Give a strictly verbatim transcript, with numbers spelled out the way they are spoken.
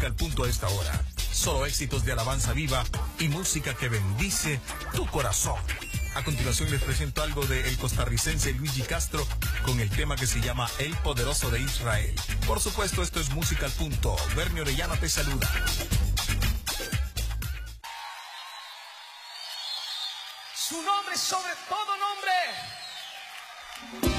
Música al Punto a esta hora. Solo éxitos de alabanza viva y música que bendice tu corazón. A continuación les presento algo de el costarricense Luigi Castro con el tema que se llama El Poderoso de Israel. Por supuesto, esto es Música al Punto. Bernie Orellana te saluda. Su nombre sobre todo nombre.